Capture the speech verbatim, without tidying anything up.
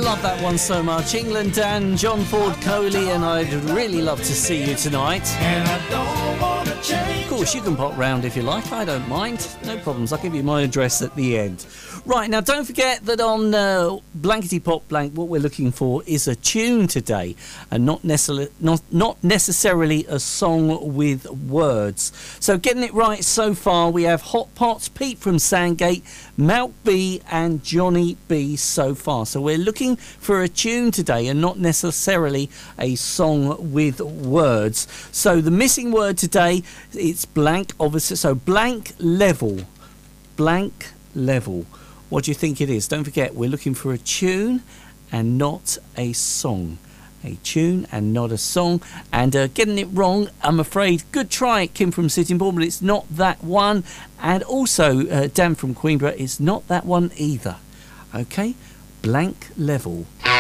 love that one so much. England Dan, John Ford Coley, and I'd really love to see you tonight. And I don't wanna change. Of course, you can pop round if you like. I don't mind. No problems. I'll give you my address at the end. Right, now don't forget that on uh, Blankety Pop Blank, what we're looking for is a tune today, and not necessarily not not necessarily a song with words. So getting it right so far, we have Hot Pots, Pete from Sandgate, Malk B and Johnny B so far. So we're looking for a tune today and not necessarily a song with words. So the missing word today, it's blank, obviously. So blank level. Blank level. What do you think it is? Don't forget, we're looking for a tune and not a song. A tune and not a song. And uh, getting it wrong, I'm afraid. Good try, Kim from Sittingbourne, but it's not that one. And also, uh, Dan from Queenborough, it's not that one either. Okay? Blank level.